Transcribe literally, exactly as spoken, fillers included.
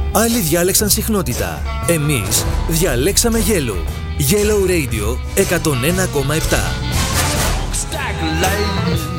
Άλλοι διάλεξαν συχνότητα. Εμείς διαλέξαμε Yellow. Yellow Radio εκατόν ένα κόμμα επτά.